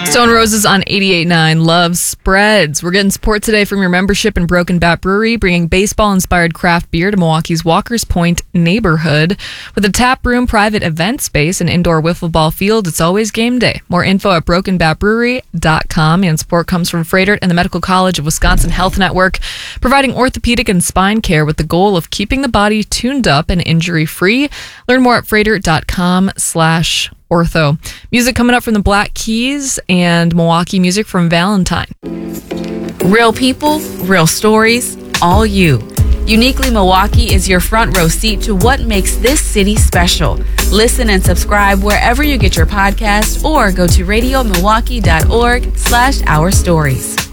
Stone Roses on 88.9 Love Spreads. We're getting support today from your membership in Broken Bat Brewery, bringing baseball-inspired craft beer to Milwaukee's Walker's Point neighborhood. With a tap room, private event space, and indoor wiffle ball field, it's always game day. More info at brokenbatbrewery.com. And support comes from Froedtert and the Medical College of Wisconsin Health Network, providing orthopedic and spine care with the goal of keeping the body tuned up and injury-free. Learn more at froedtert.com/ortho. Music coming up from the Black Keys and Milwaukee music from Valentine. Real people, real stories, all you. Uniquely Milwaukee is your front row seat to what makes this city special. Listen and subscribe wherever you get your podcast or go to radiomilwaukee.org/ourstories.